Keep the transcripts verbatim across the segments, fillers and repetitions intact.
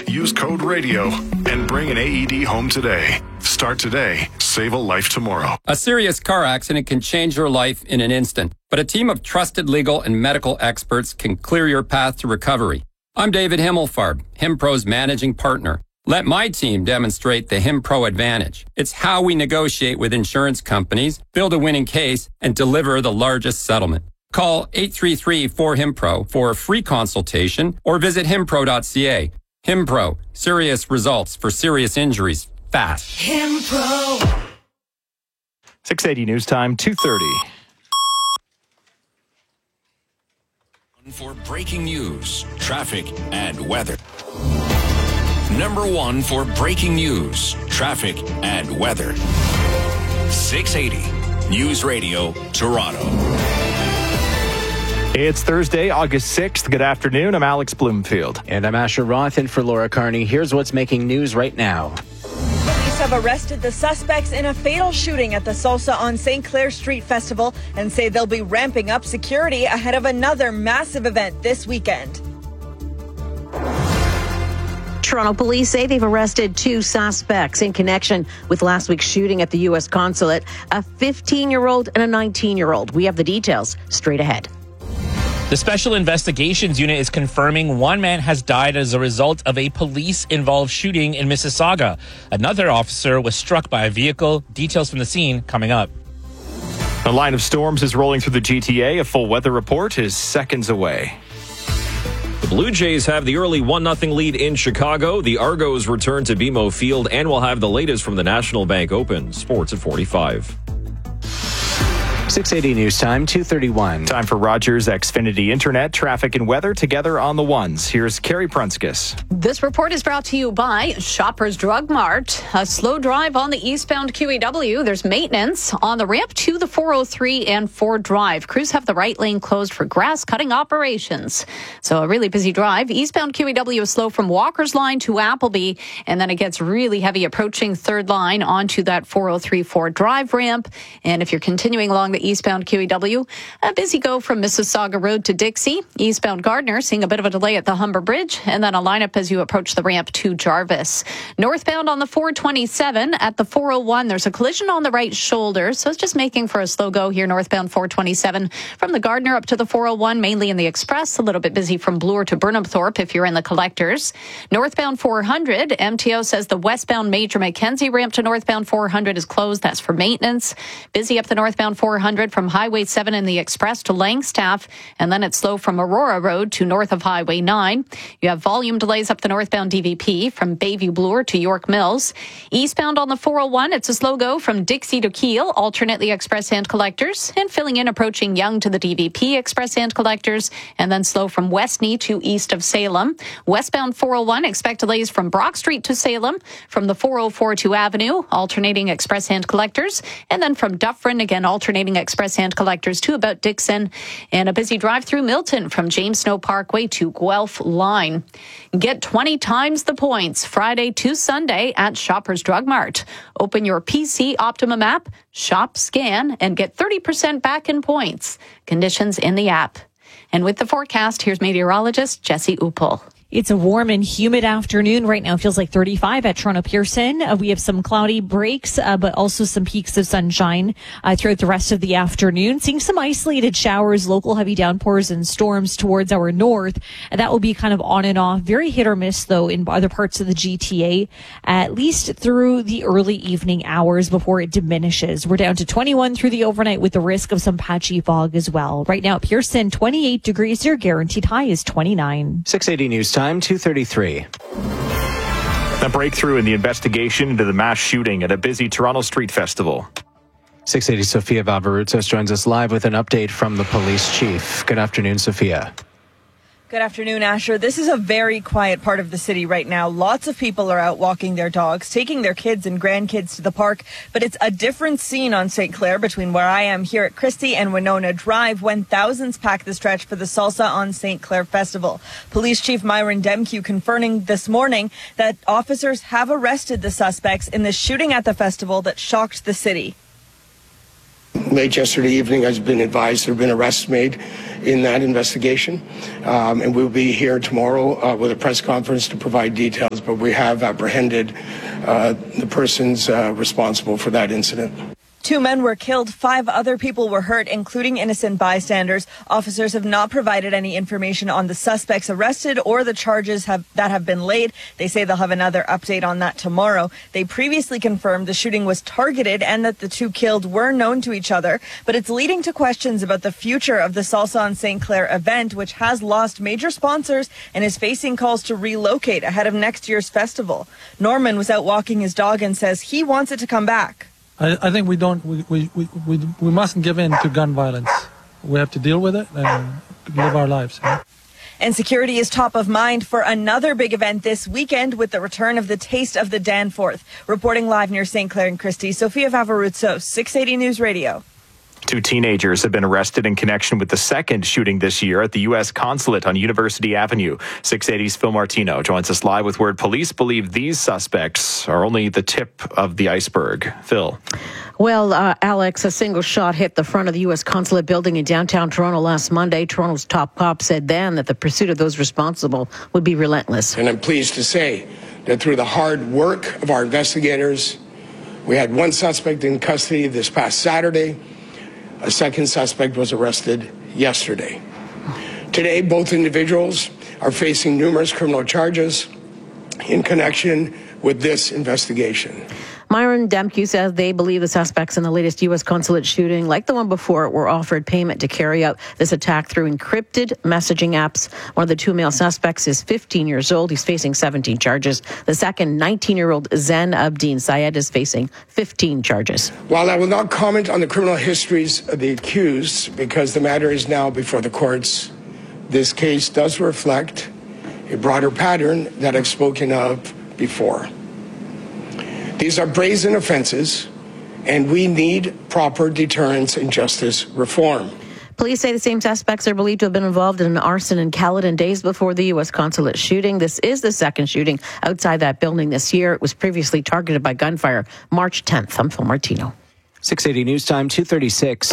Use code RADIO and bring an A E D home today. Start today. Save a life tomorrow. A serious car accident can change your life in an instant, but a team of trusted legal and medical experts can clear your path to recovery. I'm David Himmelfarb, HimPro's managing partner. Let my team demonstrate the HimPro advantage. It's how we negotiate with insurance companies, build a winning case, and deliver the largest settlement. Call eight three three four HimPro for a free consultation or visit himpro dot c a. HimPro, serious results for serious injuries, fast. HimPro. six eighty News Time, two thirty. For breaking news, traffic, and weather. Number one for breaking news, traffic, and weather. six eighty News Radio, Toronto. It's Thursday, August sixth. Good afternoon. I'm Alex Bloomfield. And I'm Asher Roth in for Laura Carney. Here's what's making news right now. Police have arrested the suspects in a fatal shooting at the Salsa on Saint Clair Street Festival and say they'll be ramping up security ahead of another massive event this weekend. Toronto police say they've arrested two suspects in connection with last week's shooting at the U S consulate, a fifteen-year-old and a nineteen-year-old. We have the details straight ahead. The Special Investigations Unit is confirming one man has died as a result of a police-involved shooting in Mississauga. Another officer was struck by a vehicle. Details from the scene coming up. A line of storms is rolling through the G T A. A full weather report is seconds away. The Blue Jays have the early one nothing lead in Chicago. The Argos return to B M O Field, and we'll have the latest from the National Bank Open. Sports at forty-five. six eighty News Time, two thirty-one. Time for Rogers Xfinity Internet, traffic and weather together on the ones. Here's Carrie Prunskis. This report is brought to you by Shoppers Drug Mart. A slow drive on the eastbound Q E W. There's maintenance on the ramp to the four oh three and Ford Drive. Crews have the right lane closed for grass cutting operations. So a really busy drive. Eastbound Q E W is slow from Walker's Line to Appleby, and then it gets really heavy approaching third line onto that four oh three Ford Drive ramp. And if you're continuing along the eastbound Q E W, a busy go from Mississauga Road to Dixie. Eastbound Gardner seeing a bit of a delay at the Humber Bridge, and then a lineup as you approach the ramp to Jarvis. Northbound on the four twenty-seven at the four oh one, there's a collision on the right shoulder, so it's just making for a slow go here northbound four twenty-seven from the Gardner up to the four oh one, mainly in the Express. A little bit busy from Bloor to Burnhamthorpe if you're in the collectors. Northbound four hundred, M T O says the westbound Major Mackenzie ramp to northbound four hundred is closed. That's for maintenance. Busy up the northbound four hundred from Highway seven in the Express to Langstaff, and then it's slow from Aurora Road to north of Highway nine. You have volume delays up the northbound D V P from Bayview Bloor to York Mills. Eastbound on the four oh one, it's a slow go from Dixie to Kiel, alternately express hand collectors, and filling in approaching Yonge to the D V P express hand collectors, and then slow from Westney to east of Salem. Westbound four oh one, expect delays from Brock Street to Salem, from the four oh four to Avenue, alternating express hand collectors, and then from Dufferin, again alternating express hand collectors to about Dixon, and a busy drive through Milton from James Snow Parkway to Guelph Line. Get twenty times the points Friday to Sunday at Shoppers Drug Mart. Open your P C Optimum app, shop, scan, and get thirty percent back in points. Conditions in the app. And with the forecast, here's meteorologist Jesse Uppel. It's a warm and humid afternoon. Right now it feels like thirty-five at Toronto Pearson. Uh, we have some cloudy breaks, uh, but also some peaks of sunshine uh, throughout the rest of the afternoon. Seeing some isolated showers, local heavy downpours and storms towards our north. And that will be kind of on and off. Very hit or miss, though, in other parts of the G T A, at least through the early evening hours before it diminishes. We're down to twenty-one through the overnight with the risk of some patchy fog as well. Right now at Pearson, twenty-eight degrees. Your guaranteed high is twenty-nine. six eighty News Time, two thirty-three. A breakthrough in the investigation into the mass shooting at a busy Toronto Street Festival. six eighty Sophia Valvarutzas joins us live with an update from the police chief. Good afternoon, Sophia. Good afternoon, Asher. This is a very quiet part of the city right now. Lots of people are out walking their dogs, taking their kids and grandkids to the park, but it's a different scene on Saint Clair between where I am here at Christie and Winona Drive when thousands pack the stretch for the Salsa on Saint Clair Festival. Police Chief Myron Demkew confirming this morning that officers have arrested the suspects in the shooting at the festival that shocked the city. Late yesterday evening, I've been advised there have been arrests made in that investigation. Um, and we'll be here tomorrow uh, with a press conference to provide details, but we have apprehended uh, the persons uh, responsible for that incident. Two men were killed, five other people were hurt, including innocent bystanders. Officers have not provided any information on the suspects arrested or the charges have, that have been laid. They say they'll have another update on that tomorrow. They previously confirmed the shooting was targeted and that the two killed were known to each other, but it's leading to questions about the future of the Salsa on Saint Clair event, which has lost major sponsors and is facing calls to relocate ahead of next year's festival. Norman was out walking his dog and says he wants it to come back. I, I think we don't, we, we, we, we, we mustn't give in to gun violence. We have to deal with it and live our lives. You know? And security is top of mind for another big event this weekend with the return of the Taste of the Danforth. Reporting live near Saint Clair and Christie, Sofia Vavaruzzo, six eighty News Radio. Two teenagers have been arrested in connection with the second shooting this year at the U S consulate on University Avenue. six eighty's Phil Martino joins us live with word police believe these suspects are only the tip of the iceberg. Phil. Well, uh, Alex, a single shot hit the front of the U S consulate building in downtown Toronto last Monday. Toronto's top cop said then that the pursuit of those responsible would be relentless. And I'm pleased to say that through the hard work of our investigators, we had one suspect in custody this past Saturday. A second suspect was arrested yesterday. Today, both individuals are facing numerous criminal charges in connection with this investigation. Myron Demke says they believe the suspects in the latest U S consulate shooting, like the one before it, were offered payment to carry out this attack through encrypted messaging apps. One of the two male suspects is fifteen years old. He's facing seventeen charges. The second, nineteen-year-old Zen Abdin Syed, is facing fifteen charges. While I will not comment on the criminal histories of the accused, because the matter is now before the courts, this case does reflect a broader pattern that I've spoken of before. These are brazen offenses, and we need proper deterrence and justice reform. Police say the same suspects are believed to have been involved in an arson in Caledon days before the U S consulate shooting. This is the second shooting outside that building this year. It was previously targeted by gunfire March tenth. I'm Phil Martino. six eighty News Time, two thirty-six.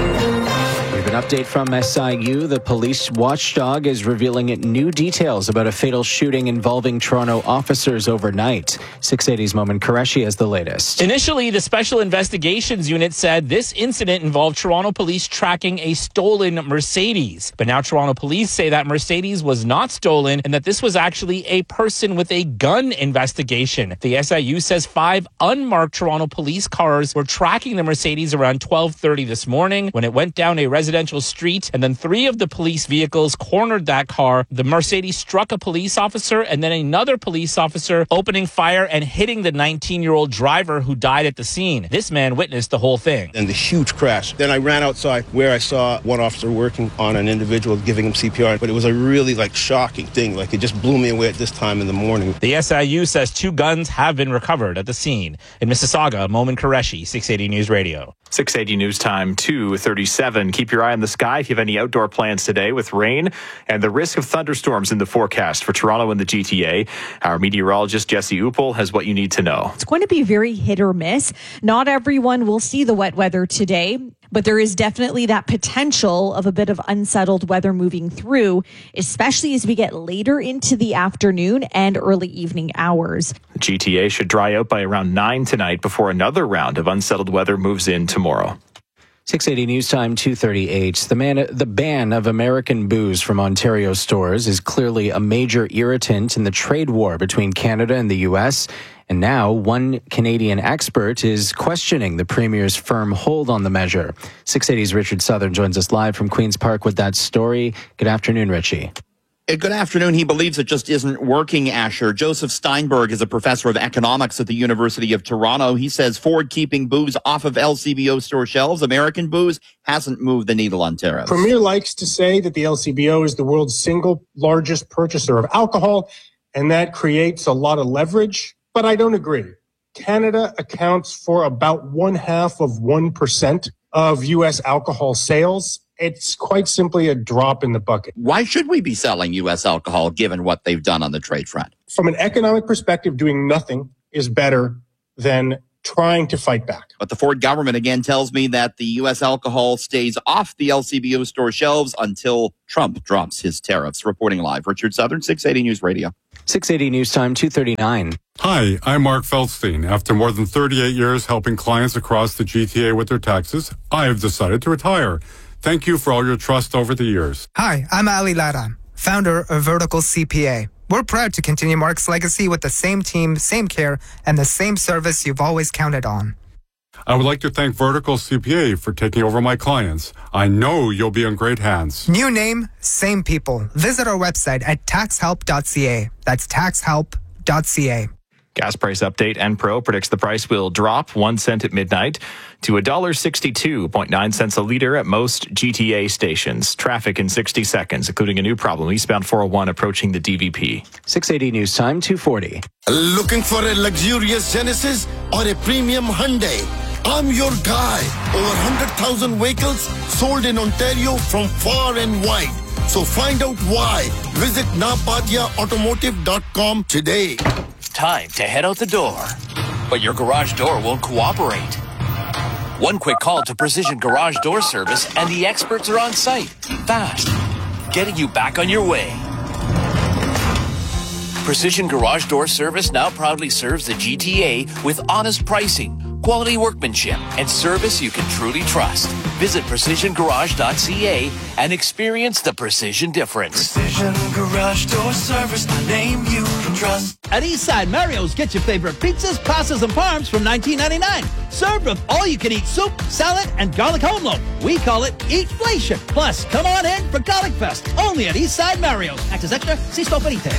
We have an update from S I U. The police watchdog is revealing new details about a fatal shooting involving Toronto officers overnight. six eighty's Momin Qureshi has the latest. Initially, the Special Investigations Unit said this incident involved Toronto police tracking a stolen Mercedes. But now Toronto police say that Mercedes was not stolen and that this was actually a person with a gun investigation. The S I U says five unmarked Toronto police cars were tracking the Mercedes around twelve thirty this morning when it went down a residential street, and then three of the police vehicles cornered that car. The Mercedes struck a police officer and then another police officer, opening fire and hitting the nineteen-year-old driver who died at the scene. This man witnessed the whole thing. And the huge crash. Then I ran outside where I saw one officer working on an individual, giving him C P R. But it was a really like shocking thing. Like it just blew me away at this time in the morning. The S I U says two guns have been recovered at the scene. In Mississauga, Momin Qureshi, six eighty News Radio. six eighty News Time, two thirty-seven. Keep your eye on the sky if you have any outdoor plans today with rain and the risk of thunderstorms in the forecast for Toronto and the G T A. Our meteorologist Jesse Uppel has what you need to know. It's going to be very hit or miss. Not everyone will see the wet weather today, but there is definitely that potential of a bit of unsettled weather moving through, especially as we get later into the afternoon and early evening hours. The G T A should dry out by around nine tonight before another round of unsettled weather moves in tomorrow. six eighty News Time, two thirty-eight. The, man, the ban of American booze from Ontario stores is clearly a major irritant in the trade war between Canada and the U S. And now one Canadian expert is questioning the Premier's firm hold on the measure. six eighty's Richard Southern joins us live from Queen's Park with that story. Good afternoon, Richie. Good afternoon. He believes it just isn't working, Asher. Joseph Steinberg is a professor of economics at the University of Toronto. He says Ford keeping booze off of L C B O store shelves, American booze, hasn't moved the needle on tariffs. Premier likes to say that the L C B O is the world's single largest purchaser of alcohol, and that creates a lot of leverage. But I don't agree. Canada accounts for about one half of one percent of U S alcohol sales. It's quite simply a drop in the bucket. Why should we be selling U S alcohol given what they've done on the trade front? From an economic perspective, doing nothing is better than trying to fight back. But the Ford government again tells me that the U S alcohol stays off the L C B O store shelves until Trump drops his tariffs. Reporting live, Richard Southern, six eighty News Radio. six eighty News Time, two thirty-nine. Hi, I'm Mark Feldstein. After more than thirty-eight years helping clients across the G T A with their taxes, I have decided to retire. Thank you for all your trust over the years. Hi, I'm Ali Lara, founder of Vertical C P A. We're proud to continue Mark's legacy with the same team, same care, and the same service you've always counted on. I would like to thank Vertical C P A for taking over my clients. I know you'll be in great hands. New name, same people. Visit our website at tax help dot c a. That's tax help dot c a. Gas price update. Enpro predicts the price will drop one cent at midnight to one dollar sixty-two point nine cents a liter at most G T A stations. Traffic in sixty seconds, including a new problem. Eastbound four oh one approaching the D V P. six eighty News Time, two forty. Looking for a luxurious Genesis or a premium Hyundai? I'm your guy. Over one hundred thousand vehicles sold in Ontario from far and wide. So find out why. Visit napatia automotive dot com today. Time to head out the door, but your garage door won't cooperate. One quick call to Precision Garage Door Service and the experts are on site, fast, getting you back on your way. Precision Garage Door Service now proudly serves the G T A with honest pricing, quality workmanship, and service you can truly trust. Visit precision garage dot c a and experience the precision difference. Precision Garage Door Service, a name you can trust. At Eastside Mario's, get your favorite pizzas, pastas, and parms from nineteen ninety-nine. Served with all-you-can-eat soup, salad, and garlic home loaf. We call it Eatflation. Plus, come on in for Garlic Fest, only at Eastside Mario's. Access extra, see store for details.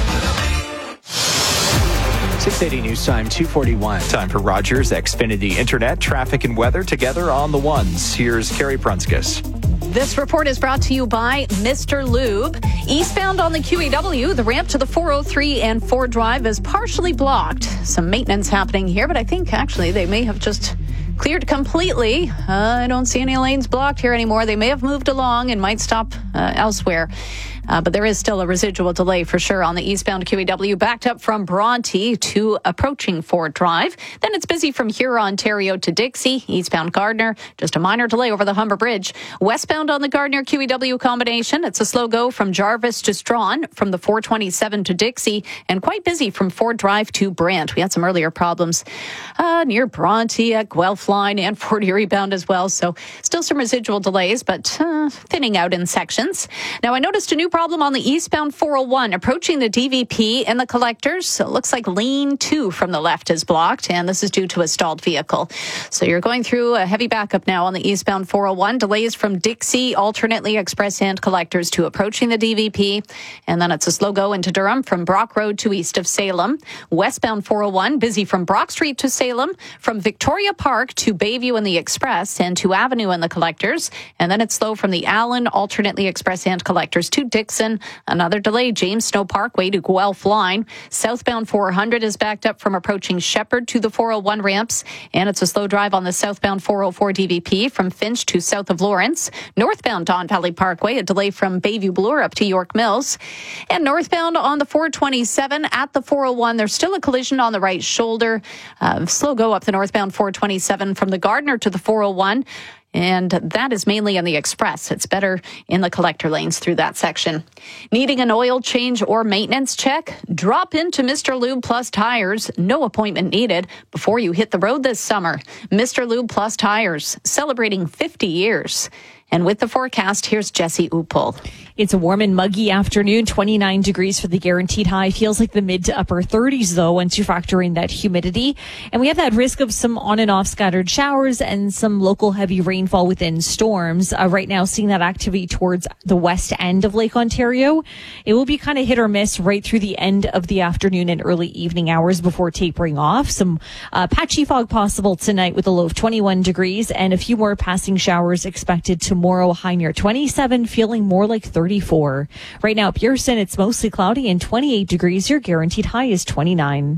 six eighty News Time, two forty-one. Time for Rogers Xfinity Internet, traffic and weather together on the ones. Here's Carrie Prunskis. This report is brought to you by Mister Lube. Eastbound on the Q E W, the ramp to the four oh three and Ford Drive is partially blocked. Some maintenance happening here, but I think actually they may have just cleared completely. Uh, I don't see any lanes blocked here anymore. They may have moved along and might stop uh, elsewhere. Uh, but there is still a residual delay for sure on the eastbound Q E W, backed up from Bronte to approaching Ford Drive. Then it's busy from Huron, Ontario to Dixie, eastbound Gardner. Just a minor delay over the Humber Bridge. Westbound on the Gardner Q E W combination, it's a slow go from Jarvis to Strawn, from the four twenty-seven to Dixie, and quite busy from Ford Drive to Brant. We had some earlier problems uh, near Bronte at Guelph Line and Fort Erie bound as well. So still some residual delays, but uh, thinning out in sections. Now I noticed a new problem on the eastbound four oh one approaching the D V P and the collectors. So it looks like lane two from the left is blocked, and this is due to a stalled vehicle. So you're going through a heavy backup now on the eastbound four oh one. Delays from Dixie, alternately express and collectors to approaching the D V P. And then it's a slow go into Durham from Brock Road to east of Salem. Westbound four oh one, busy from Brock Street to Salem, from Victoria Park to Bayview and the Express, and to Avenue and the collectors. And then it's slow from the Allen, alternately express and collectors to Dixie. Another delay, James Snow Parkway to Guelph Line. Southbound four hundred is backed up from approaching Shepherd to the four oh one ramps. And it's a slow drive on the southbound four oh four D V P from Finch to south of Lawrence. Northbound Don Valley Parkway, a delay from Bayview Bloor up to York Mills. And northbound on the four twenty-seven at the four oh one, there's still a collision on the right shoulder. Uh, slow go up the northbound four twenty-seven from the Gardner to the four oh one. And that is mainly in the express. It's better in the collector lanes through that section. Needing an oil change or maintenance check? Drop into Mister Lube Plus Tires. No appointment needed before you hit the road this summer. Mister Lube Plus Tires, celebrating fifty years. And with the forecast, here's Jesse Upol. It's a warm and muggy afternoon, twenty-nine degrees for the guaranteed high. Feels like the mid to upper thirties, though, once you factor in that humidity. And we have that risk of some on and off scattered showers and some local heavy rainfall within storms. Uh, right now, seeing that activity towards the west end of Lake Ontario. It will be kind of hit or miss right through the end of the afternoon and early evening hours before tapering off. Some uh, patchy fog possible tonight with a low of twenty-one degrees and a few more passing showers expected tomorrow, high near twenty-seven, feeling more like thirty-four. Right now at Pearson, it's mostly cloudy and twenty-eight degrees. Your guaranteed high is twenty-nine.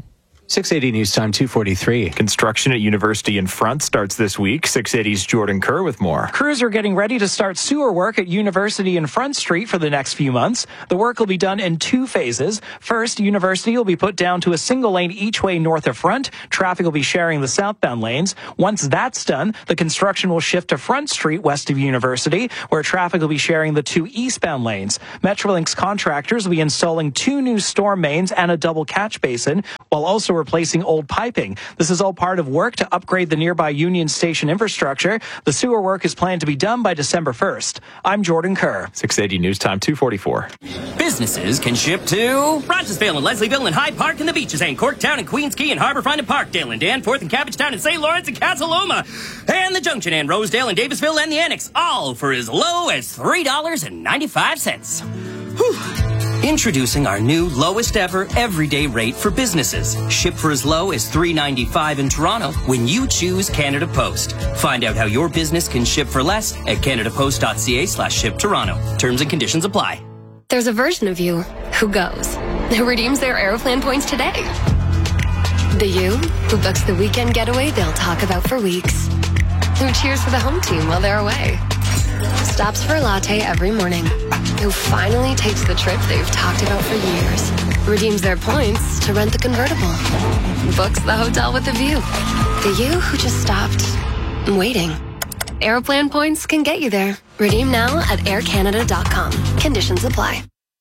six eighty News Time, two forty-three. Construction at University in Front starts this week. six eighty's Jordan Kerr with more. Crews are getting ready to start sewer work at University in Front Street for the next few months. The work will be done in two phases. First, University will be put down to a single lane each way north of Front. Traffic will be sharing the southbound lanes. Once that's done, the construction will shift to Front Street west of University, where traffic will be sharing the two eastbound lanes. Metrolinx contractors will be installing two new storm mains and a double catch basin, while also replacing old piping. This is all part of work to upgrade the nearby Union Station infrastructure. The sewer work is planned to be done by December first. I'm Jordan Kerr. six eighty News Time, two forty-four. Businesses can ship to Rogersville and Leslieville and Hyde Park and the Beaches and Corktown and Queens Quay and Harbourfront and Parkdale and Danforth and Cabbagetown and Saint Lawrence and Casaloma and the Junction and Rosedale and Davisville and the Annex, all for as low as three dollars and ninety-five cents. Whew. Introducing our new lowest ever everyday rate for businesses. Ship for as low as three dollars and ninety-five cents in Toronto when you choose Canada Post. Find out how your business can ship for less at canadapost.ca slash ship Toronto. Terms and conditions apply. There's a version of you who goes, who redeems their Aeroplan points today. The you who books the weekend getaway they'll talk about for weeks. Who cheers for the home team while they're away. Stops for a latte every morning. Who finally takes the trip they've talked about for years. Redeems their points to rent the convertible. Books the hotel with a view. The you who just stopped waiting. Aeroplan points can get you there. Redeem now at air canada dot com. Conditions apply.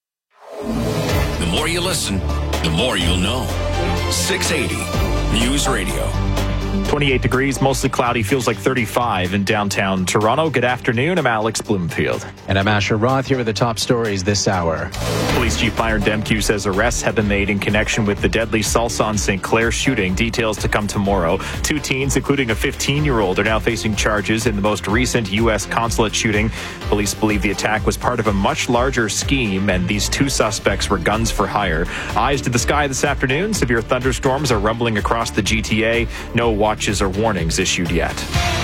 The more you listen, the more you'll know. six eighty News Radio. twenty-eight degrees, mostly cloudy, feels like thirty-five in downtown Toronto. Good afternoon, I'm Alex Bloomfield. And I'm Asher Roth. Here are the top stories this hour. Police Chief Byron Demkew says arrests have been made in connection with the deadly Salson Saint Clair shooting. Details to come tomorrow. Two teens, including a fifteen-year-old, are now facing charges in the most recent U S consulate shooting. Police believe the attack was part of a much larger scheme, and these two suspects were guns for hire. Eyes to the sky this afternoon. Severe thunderstorms are rumbling across the G T A. No watches or warnings issued yet.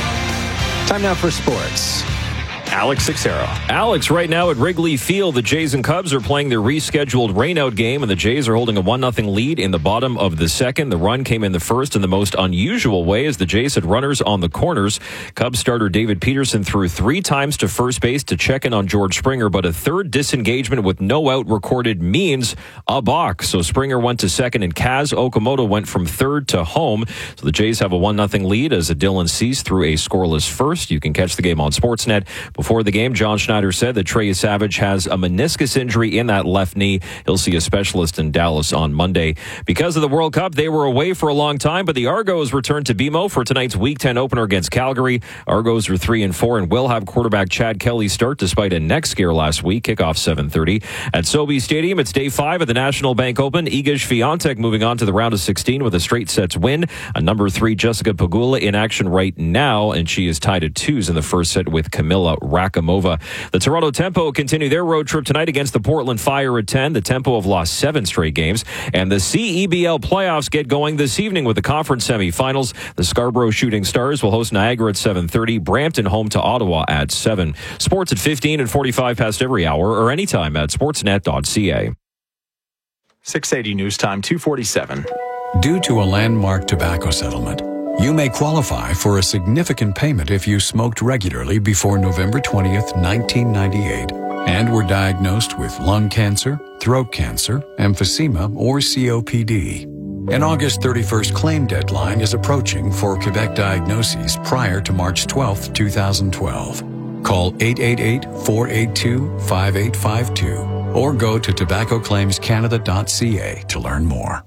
Time now for sports. Alex Sixero. Alex, right now at Wrigley Field, the Jays and Cubs are playing their rescheduled rainout game, and the Jays are holding a one nothing lead in the bottom of the second. The run came in the first in the most unusual way as the Jays had runners on the corners. Cubs starter David Peterson threw three times to first base to check in on George Springer, but a third disengagement with no out recorded means a balk. So Springer went to second, and Kaz Okamoto went from third to home. So the Jays have a one nothing lead as Dylan Cease threw a scoreless first. You can catch the game on Sportsnet. Before the game, John Schneider said that Trey Savage has a meniscus injury in that left knee. He'll see a specialist in Dallas on Monday. Because of the World Cup, they were away for a long time, but the Argos returned to B M O for tonight's Week ten opener against Calgary. Argos are three and four and will have quarterback Chad Kelly start despite a neck scare last week. Kickoff seven thirty. At SoBe Stadium, it's day five of the National Bank Open. Iga Swiatek moving on to the round of sixteen with a straight sets win. A number three Jessica Pegula in action right now, and she is tied at twos in the first set with Camilla Rakamova. The Toronto Tempo continue their road trip tonight against the Portland Fire at ten. The Tempo have lost seven straight games. And the C E B L playoffs get going this evening with the conference semifinals. The Scarborough Shooting Stars will host Niagara at seven thirty. Brampton home to Ottawa at seven. Sports at fifteen and forty-five past every hour or anytime at sportsnet dot c a. six eighty News Time, two forty-seven. Due to a landmark tobacco settlement, you may qualify for a significant payment if you smoked regularly before November twentieth, nineteen ninety-eight, and were diagnosed with lung cancer, throat cancer, emphysema, or C O P D. An August thirty-first claim deadline is approaching for Quebec diagnoses prior to March twelfth, twenty twelve. Call eight eight eight, four eight two, five eight five two or go to tobacco claims canada dot c a to learn more.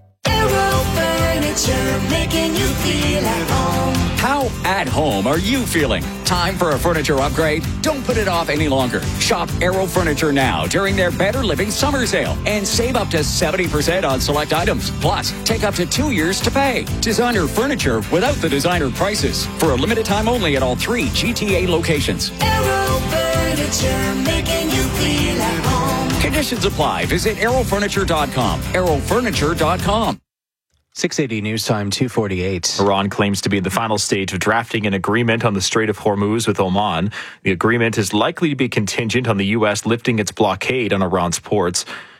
Furniture, making you feel at home. How at home are you feeling? Time for a furniture upgrade? Don't put it off any longer. Shop Aero Furniture now during their Better Living Summer Sale and save up to seventy percent on select items. Plus, take up to two years to pay. Designer furniture without the designer prices. For a limited time only at all three G T A locations. Aero Furniture, making you feel at home. Conditions apply. Visit aero furniture dot com. aero furniture dot com. six eighty News Time, two forty-eight. Iran claims to be in the final stage of drafting an agreement on the Strait of Hormuz with Oman. The agreement is likely to be contingent on the U S lifting its blockade on Iran's ports.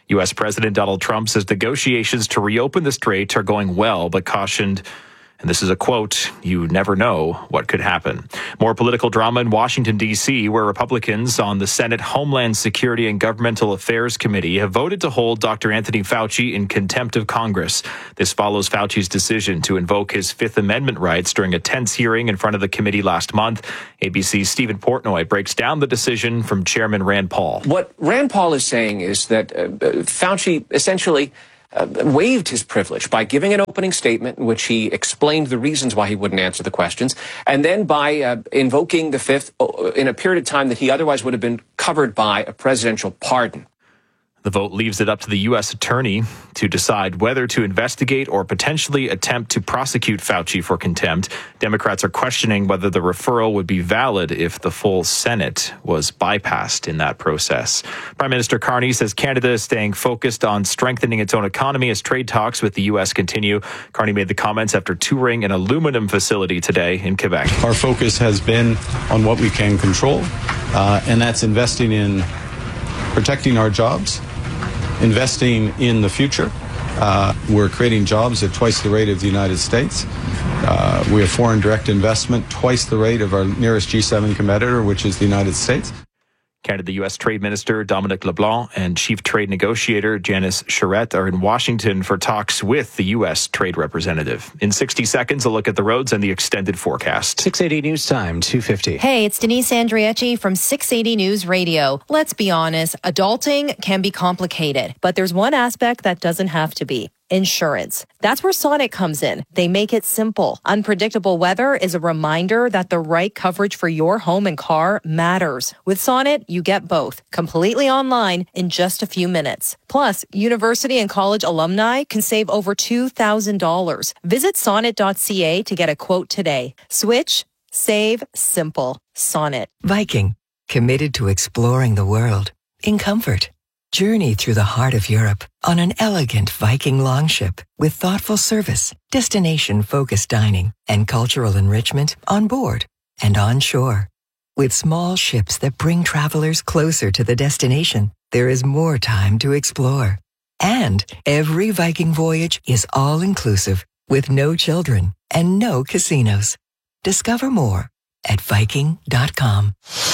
U S. President Donald Trump says negotiations to reopen the strait are going well, but cautioned, and this is a quote, "You never know what could happen." More political drama in Washington, D C, where Republicans on the Senate Homeland Security and Governmental Affairs Committee have voted to hold Doctor Anthony Fauci in contempt of Congress. This follows Fauci's decision to invoke his Fifth Amendment rights during a tense hearing in front of the committee last month. A B C's Stephen Portnoy breaks down the decision from Chairman Rand Paul. What Rand Paul is saying is that uh, Fauci essentially Uh, waived his privilege by giving an opening statement in which he explained the reasons why he wouldn't answer the questions, and then by uh, invoking the Fifth uh, in a period of time that he otherwise would have been covered by a presidential pardon. The vote leaves it up to the U S attorney to decide whether to investigate or potentially attempt to prosecute Fauci for contempt. Democrats are questioning whether the referral would be valid if the full Senate was bypassed in that process. Prime Minister Carney says Canada is staying focused on strengthening its own economy as trade talks with the U S continue. Carney made the comments after touring an aluminum facility today in Quebec. Our focus has been on what we can control, uh, and that's investing in protecting our jobs, investing in the future. Uh, we're creating jobs at twice the rate of the United States. Uh, we have foreign direct investment twice the rate of our nearest G seven competitor, which is the United States. Canada U S. Trade Minister Dominic LeBlanc and Chief Trade Negotiator Janice Charette are in Washington for talks with the U S. Trade Representative. In sixty seconds, a look at the roads and the extended forecast. six eighty News Time, two fifty. Hey, it's Denise Andriecci from six eighty News Radio. Let's be honest, adulting can be complicated, but there's one aspect that doesn't have to be. Insurance. That's where Sonnet comes in. They make it simple. Unpredictable weather is a reminder that the right coverage for your home and car matters. With Sonnet, you get both, completely online in just a few minutes. Plus, university and college alumni can save over two thousand dollars. Visit sonnet dot c a to get a quote today. Switch, save, simple. Sonnet. Viking, committed to exploring the world in comfort. Journey through the heart of Europe on an elegant Viking longship with thoughtful service, destination-focused dining, and cultural enrichment on board and on shore. With small ships that bring travelers closer to the destination, there is more time to explore. And every Viking voyage is all-inclusive with no children and no casinos. Discover more at viking dot com.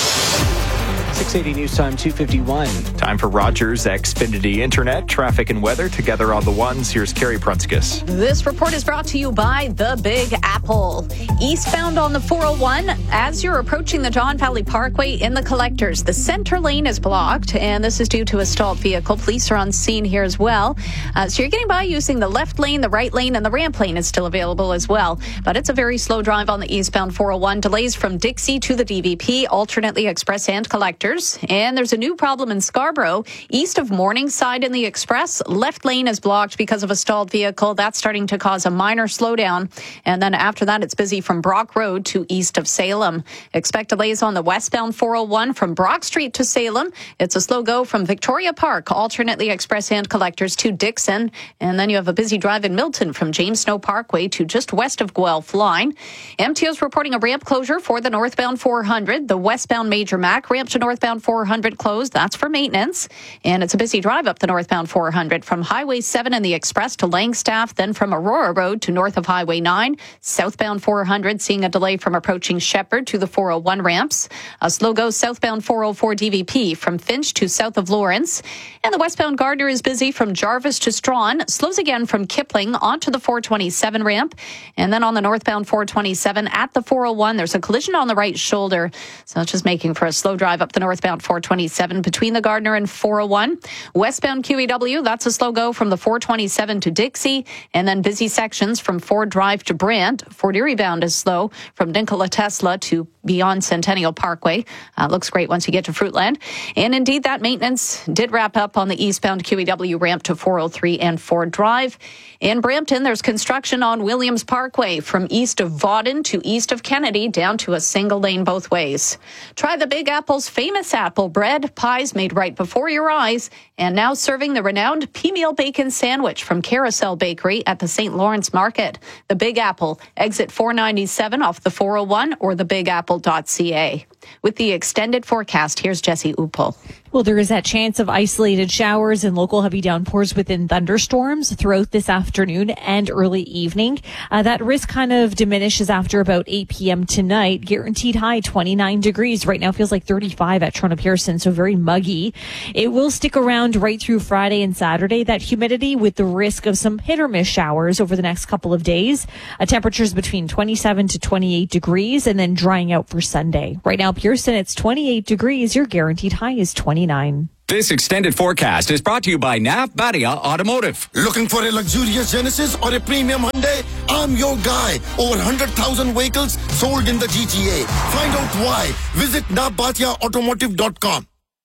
six eighty News Time, two fifty-one. Time for Rogers Xfinity Internet, traffic and weather together on the ones. Here's Carrie Prunskis. This report is brought to you by The Big Apple. Eastbound on the four oh one, as you're approaching the John Valley Parkway in the collectors, the center lane is blocked, and this is due to a stalled vehicle. Police are on scene here as well. Uh, so you're getting by using the left lane, the right lane, and the ramp lane is still available as well. But it's a very slow drive on the eastbound four oh one. Delays from Dixie to the D V P, alternately express and collectors. And there's a new problem in Scarborough. East of Morningside in the Express, left lane is blocked because of a stalled vehicle. That's starting to cause a minor slowdown. And then after that, it's busy from Brock Road to east of Salem. Expect delays on the westbound four oh one from Brock Street to Salem. It's a slow go from Victoria Park, alternately express and collectors to Dixon. And then you have a busy drive in Milton from James Snow Parkway to just west of Guelph Line. M T O's reporting a ramp closure for the northbound four hundred. The westbound Major Mac ramp to northbound four hundred closed. That's for maintenance. And it's a busy drive up the northbound four hundred from Highway seven in the Express to Langstaff, then from Aurora Road to north of Highway nine. Southbound four hundred seeing a delay from approaching Shepherd to the four oh one ramps. A slow go southbound four oh four D V P from Finch to south of Lawrence. And the westbound Gardner is busy from Jarvis to Strawn. Slows again from Kipling onto the four twenty-seven ramp. And then on the northbound four twenty-seven at the four oh one, there's a collision on the right shoulder. So it's just making for a slow drive up the northbound four twenty-seven between the Gardner and four oh one. Westbound Q E W, that's a slow go from the four twenty-seven to Dixie, and then busy sections from Ford Drive to Brant. Fort Erie bound is slow from Nikola Tesla to beyond Centennial Parkway. Uh, looks great once you get to Fruitland. And indeed, that maintenance did wrap up on the eastbound Q E W ramp to four oh three and Ford Drive. In Brampton, there's construction on Williams Parkway from east of Vaudon to east of Kennedy down to a single lane both ways. Try the Big Apple's famous apple bread, pies made right before your eyes, and now serving the renowned pea-meal bacon sandwich from Carousel Bakery at the Saint Lawrence Market. The Big Apple, exit four ninety-seven off the four oh one or the Big Apple local dot c a. With the extended forecast, here's Jesse Upol. Well, there is that chance of isolated showers and local heavy downpours within thunderstorms throughout this afternoon and early evening. Uh, that risk kind of diminishes after about eight p.m. tonight. Guaranteed high twenty-nine degrees. Right now feels like thirty-five at Toronto Pearson, so very muggy. It will stick around right through Friday and Saturday, that humidity, with the risk of some hit or miss showers over the next couple of days. Uh, temperatures between twenty-seven to twenty-eight degrees and then drying out for Sunday. Right now, Pearson, it's twenty-eight degrees. Your guaranteed high is twenty-nine. This extended forecast is brought to you by Nav Badia Automotive. Looking for a luxurious Genesis or a premium Hyundai? I'm your guy. Over one hundred thousand vehicles sold in the G T A. Find out why. Visit nav badia automotive dot com.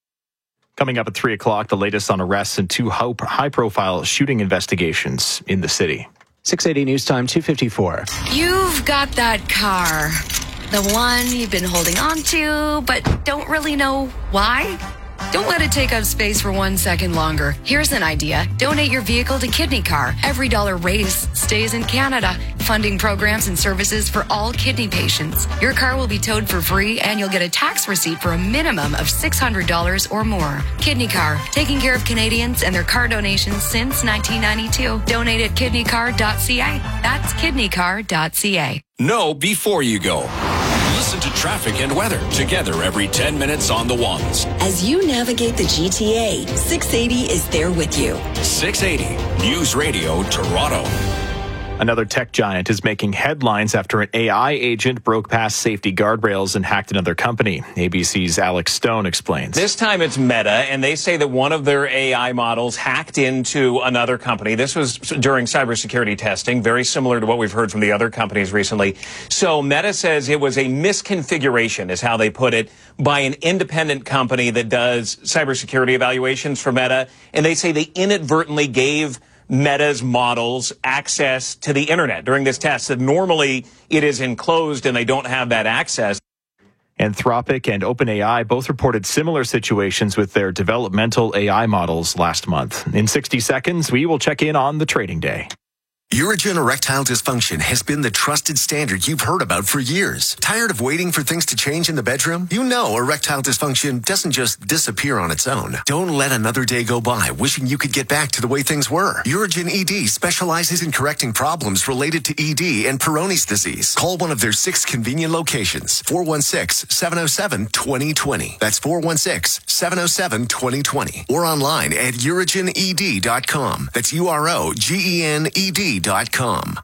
Coming up at three o'clock, the latest on arrests and two high-profile shooting investigations in the city. six eighty News Time, two fifty-four. You've got that car. The one you've been holding on to, but don't really know why? Don't let it take up space for one second longer. Here's an idea. Donate your vehicle to Kidney Car. Every dollar raised stays in Canada, funding programs and services for all kidney patients. Your car will be towed for free, and you'll get a tax receipt for a minimum of six hundred dollars or more. Kidney Car, taking care of Canadians and their car donations since nineteen ninety-two. Donate at kidney car dot c a. That's kidney car dot c a. Know before you go. Listen to traffic and weather together every ten minutes on the ones. As you navigate the G T A, six eighty is there with you. six eighty News Radio Toronto. Another tech giant is making headlines after an A I agent broke past safety guardrails and hacked another company. A B C's Alex Stone explains. This time it's Meta, and they say that one of their A I models hacked into another company. This was during cybersecurity testing, very similar to what we've heard from the other companies recently. So Meta says it was a misconfiguration, is how they put it, by an independent company that does cybersecurity evaluations for Meta. And they say they inadvertently gave Meta's models access to the internet during this test. That normally it is enclosed and they don't have that access. Anthropic and OpenAI both reported similar situations with their developmental A I models last month. In sixty seconds, we will check in on the trading day. Urigen erectile dysfunction has been the trusted standard you've heard about for years. Tired of waiting for things to change in the bedroom? You know erectile dysfunction doesn't just disappear on its own. Don't let another day go by wishing you could get back to the way things were. Urigen E D specializes in correcting problems related to E D and Peyronie's disease. Call one of their six convenient locations. four one six, seven oh seven, two oh two oh. That's four one six, seven oh seven, two oh two oh. Or online at urigen e d dot com. That's U R O G E N E D dot com.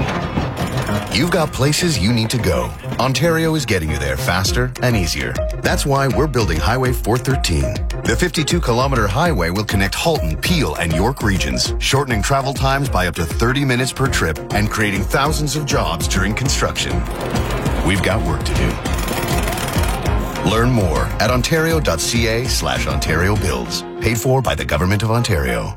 You've got places you need to go. Ontario is getting you there faster and easier. That's why we're building Highway four thirteen. The fifty-two kilometer highway will connect Halton, Peel, and York regions, shortening travel times by up to thirty minutes per trip and creating thousands of jobs during construction. We've got work to do. Learn more at ontario.ca slash Ontario Builds. Paid for by the Government of Ontario.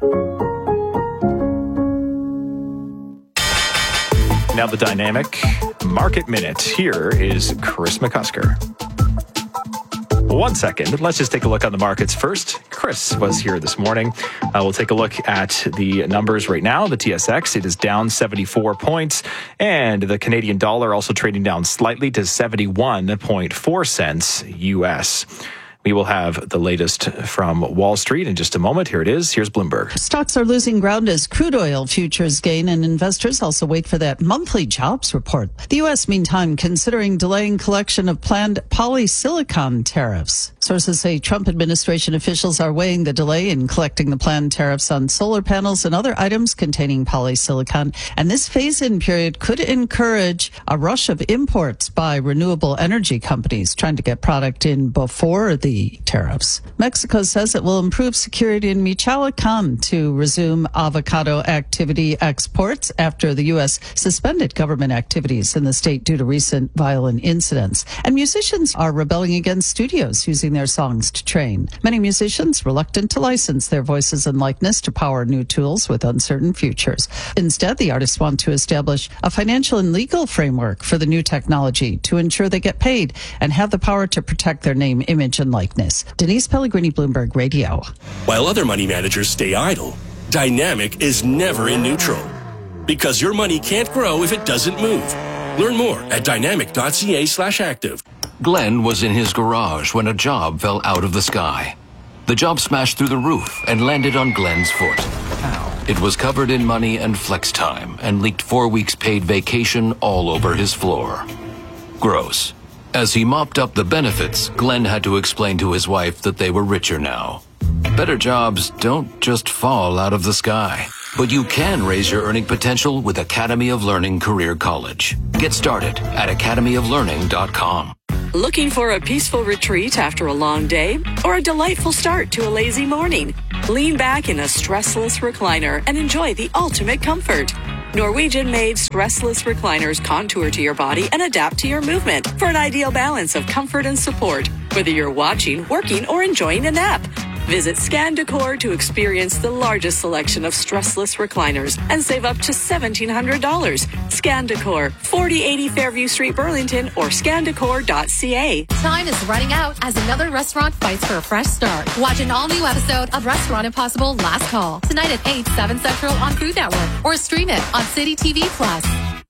Now the dynamic market minute. Here is Chris McCusker. One second. Let's just take a look on the markets first. Chris was here this morning. Uh, we'll take a look at the numbers right now. The T S X, it is down seventy-four points. And the Canadian dollar also trading down slightly to seventy-one point four cents U S. We will have the latest from Wall Street in just a moment. Here it is. Here's Bloomberg. Stocks are losing ground as crude oil futures gain, and investors also wait for that monthly jobs report. The U S, meantime, considering delaying collection of planned polysilicon tariffs. Sources say Trump administration officials are weighing the delay in collecting the planned tariffs on solar panels and other items containing polysilicon. And this phase-in period could encourage a rush of imports by renewable energy companies trying to get product in before the tariffs. Mexico says it will improve security in Michoacan to resume avocado activity exports after the U S suspended government activities in the state due to recent violent incidents. And musicians are rebelling against studios using their songs to train. Many musicians reluctant to license their voices and likeness to power new tools with uncertain futures. Instead, the artists want to establish a financial and legal framework for the new technology to ensure they get paid and have the power to protect their name, image, and likeness. Denise Pellegrini, Bloomberg Radio. While other money managers stay idle, Dynamic is never in neutral. Because your money can't grow if it doesn't move. Learn more at dynamic.ca slash active. Glenn was in his garage when a job fell out of the sky. The job smashed through the roof and landed on Glenn's foot. Ow. It was covered in money and flex time and leaked four weeks paid vacation all over his floor. Gross. As he mopped up the benefits, Glenn had to explain to his wife that they were richer now. Better jobs don't just fall out of the sky. But you can raise your earning potential with Academy of Learning Career College. Get started at academy of learning dot com. Looking for a peaceful retreat after a long day or a delightful start to a lazy morning? Lean back in a stressless recliner and enjoy the ultimate comfort. Norwegian-made stressless recliners contour to your body and adapt to your movement for an ideal balance of comfort and support, whether you're watching, working, or enjoying a nap. Visit Scan Decor to experience the largest selection of stressless recliners and save up to seventeen hundred dollars. Scan Decor, forty eighty Fairview Street, Burlington, or scan decor dot c a. Time is running out as another restaurant fights for a fresh start. Watch an all-new episode of Restaurant Impossible Last Call tonight at eight, seven Central on Food Network, or stream it on City T V Plus.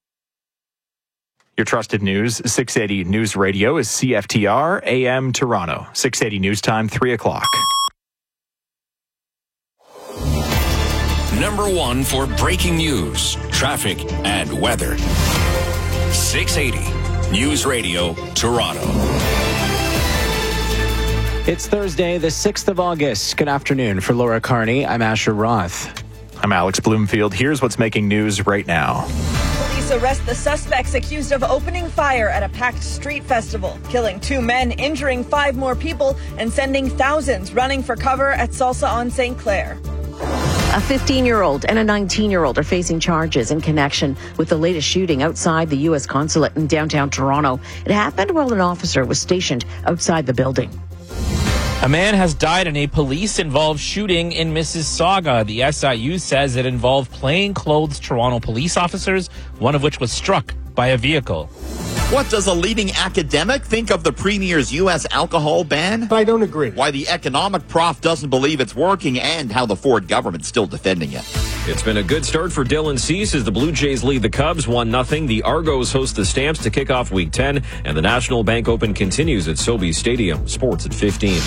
Your trusted news, six eighty News Radio is C F T R A M Toronto. six eighty News Time, three o'clock. Number one for breaking news, traffic, and weather. six eighty News Radio, Toronto. It's Thursday, the sixth of August. Good afternoon. For Laura Carney, I'm Asher Roth. I'm Alex Bloomfield. Here's what's making news right now. Police arrest the suspects accused of opening fire at a packed street festival, killing two men, injuring five more people, and sending thousands running for cover at Salsa on Saint Clair. A fifteen-year-old and a nineteen-year-old are facing charges in connection with the latest shooting outside the U S consulate in downtown Toronto. It happened while an officer was stationed outside the building. A man has died in a police-involved shooting in Mississauga. The S I U says it involved plainclothes Toronto police officers, one of which was struck by a vehicle. What does a leading academic think of the Premier's U S alcohol ban? I don't agree. Why the economic prof doesn't believe it's working and how the Ford government's still defending it. It's been a good start for Dylan Cease as the Blue Jays lead the Cubs one nothing. The Argos host the Stamps to kick off Week ten, and the National Bank Open continues at Sobeys Stadium. Sports at fifteen.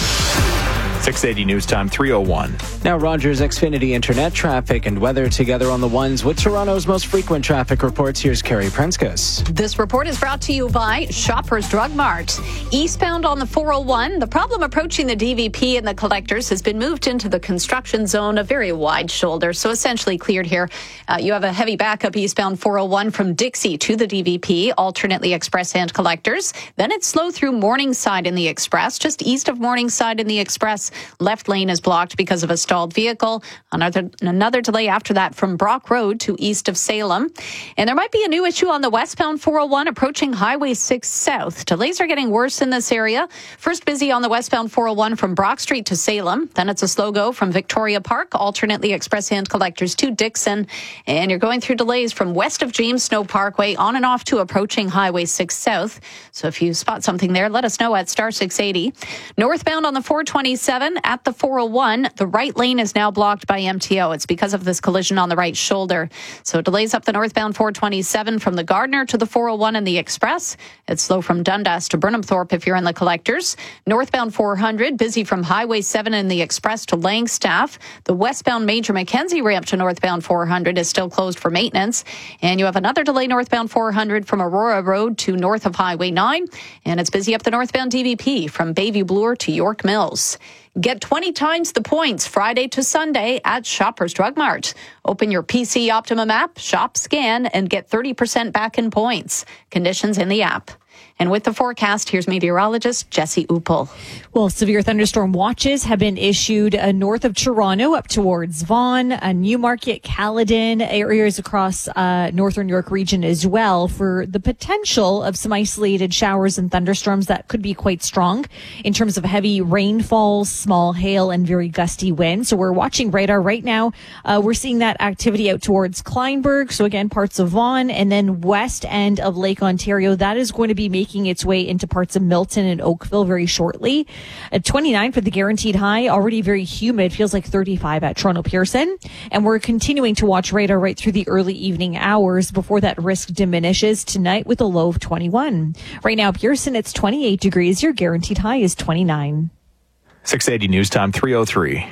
six eighty News Time, three oh one. Now Rogers Xfinity Internet traffic and weather together on the ones with Toronto's most frequent traffic reports. Here's Carrie Prenskus. This report is brought to you by Shoppers Drug Mart. Eastbound on the four oh one, the problem approaching the D V P and the collectors has been moved into the construction zone, a very wide shoulder, so essentially cleared here. Uh, you have a heavy backup eastbound four oh one from Dixie to the D V P, alternately express and collectors. Then it's slow through Morningside in the express, just east of Morningside in the express. Left lane is blocked because of a stalled vehicle. Another another delay after that from Brock Road to east of Salem. And there might be a new issue on the westbound four oh one approaching Highway six South. Delays are getting worse in this area. First busy on the westbound four oh one from Brock Street to Salem. Then it's a slow go from Victoria Park, alternately express hand collectors to Dixon. And you're going through delays from west of James Snow Parkway on and off to approaching Highway six South. So if you spot something there, let us know at star six eighty. Northbound on the four twenty-seven at the four oh one, the right lane is now blocked by M T O. It's because of this collision on the right shoulder. So delays up the northbound four twenty-seven from the Gardner to the four oh one in the express. It's slow from Dundas to Burnhamthorpe if you're in the collectors. Northbound four hundred, busy from Highway seven in the express to Langstaff. The westbound Major Mackenzie ramp to northbound four hundred is still closed for maintenance. And you have another delay northbound four hundred from Aurora Road to north of Highway nine. And it's busy up the northbound D V P from Bayview Bloor to York Mills. Get twenty times the points Friday to Sunday at Shoppers Drug Mart. Open your P C Optimum app, shop, scan, and get thirty percent back in points. Conditions in the app. And with the forecast, here's meteorologist Jesse Uppel. Well, severe thunderstorm watches have been issued uh, north of Toronto up towards Vaughan, uh, Newmarket, Caledon, areas across uh, northern York region as well for the potential of some isolated showers and thunderstorms that could be quite strong in terms of heavy rainfall, small hail, and very gusty winds. So we're watching radar right now. Uh, we're seeing that activity out towards Kleinburg. So again, parts of Vaughan and then west end of Lake Ontario. That is going to be making making its way into parts of Milton and Oakville very shortly. At twenty-nine for the guaranteed high, already very humid, feels like thirty-five at Toronto Pearson. And we're continuing to watch radar right through the early evening hours before that risk diminishes tonight with a low of twenty-one. Right now, Pearson, it's twenty-eight degrees. Your guaranteed high is twenty-nine. six eighty News Time, three oh three.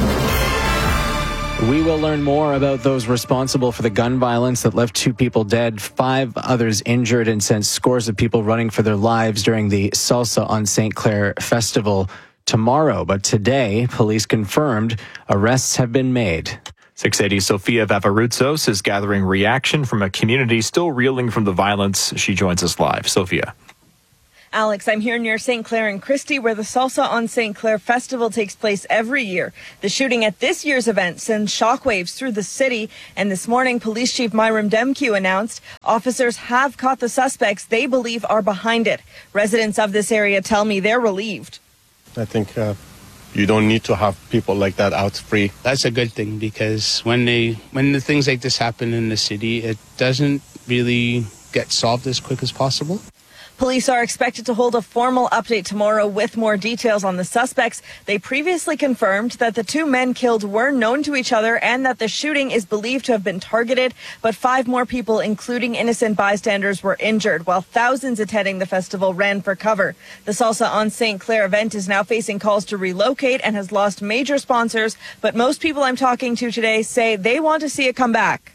We will learn more about those responsible for the gun violence that left two people dead, five others injured, and sent scores of people running for their lives during the Salsa on Saint Clair Festival tomorrow. But today, police confirmed arrests have been made. six eighty Sofia Vavaroutsos is gathering reaction from a community still reeling from the violence. She joins us live. Sofia. Alex, I'm here near Saint Clair and Christie, where the Salsa on Saint Clair Festival takes place every year. The shooting at this year's event sends shockwaves through the city, and this morning, Police Chief Myron Demkiw announced officers have caught the suspects they believe are behind it. Residents of this area tell me they're relieved. I think uh, you don't need to have people like that out free. That's a good thing, because when they when the things like this happen in the city, it doesn't really get solved as quick as possible. Police are expected to hold a formal update tomorrow with more details on the suspects. They previously confirmed that the two men killed were known to each other and that the shooting is believed to have been targeted, but five more people, including innocent bystanders, were injured, while thousands attending the festival ran for cover. The Salsa on Saint Clair event is now facing calls to relocate and has lost major sponsors, but most people I'm talking to today say they want to see it come back.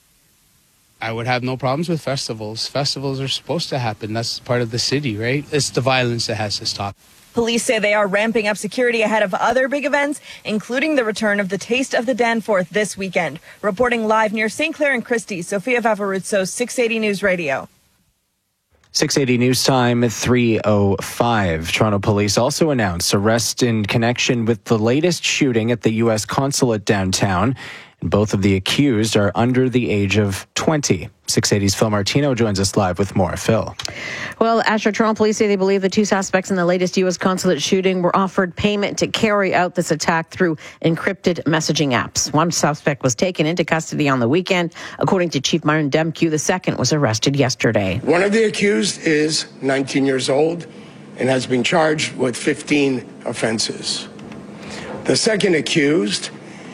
I would have no problems with festivals. Festivals are supposed to happen. That's part of the city, right? It's the violence that has to stop. Police say they are ramping up security ahead of other big events, including the return of the Taste of the Danforth this weekend. Reporting live near Saint Clair and Christie, Sofia Vavaroutsos, six eighty News Radio. six eighty News Time, three oh five. Toronto Police also announced arrest in connection with the latest shooting at the U S consulate downtown. And both of the accused are under the age of twenty. six eighty's Phil Martino joins us live with more. Phil. Well, Asher, Toronto police say they believe the two suspects in the latest U S consulate shooting were offered payment to carry out this attack through encrypted messaging apps. One suspect was taken into custody on the weekend. According to Chief Myron Demkiw, the second was arrested yesterday. One of the accused is nineteen years old and has been charged with fifteen offenses. The second accused